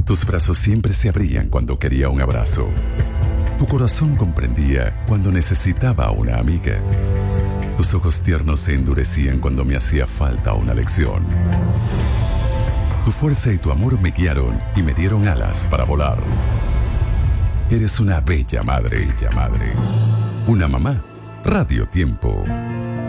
Tus brazos siempre se abrían cuando quería un abrazo. Tu corazón comprendía cuando necesitaba una amiga. Tus ojos tiernos se endurecían cuando me hacía falta una lección. Tu fuerza y tu amor me guiaron y me dieron alas para volar. Eres una bella madre, una mamá. Radio Tiempo.